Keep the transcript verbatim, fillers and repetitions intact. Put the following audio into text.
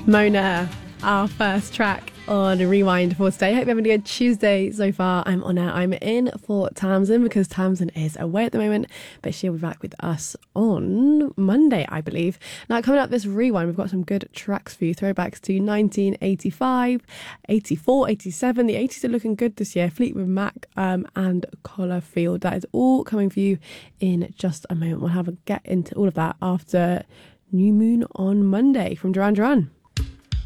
Mona, our first track on Rewind for today. Hope you're having a good Tuesday so far. I'm on air. I'm in for Tamsin because Tamsin is away at the moment, but she'll be back with us on Monday, I believe. Now, coming up this Rewind, we've got some good tracks for you. Throwbacks to nineteen eighty-five, eighty-four, eighty-seven. The eighties are looking good this year. Fleetwood Mac um, and Collarfield. That is all coming for you in just a moment. We'll have a get into all of that after New Moon on Monday from Duran Duran.